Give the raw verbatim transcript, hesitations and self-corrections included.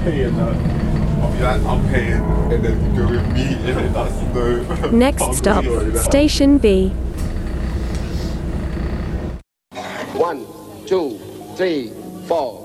paying that. I'll be like, I'm paying, and then go with me, and that's no. Next stop, Station B. One, two, three, four.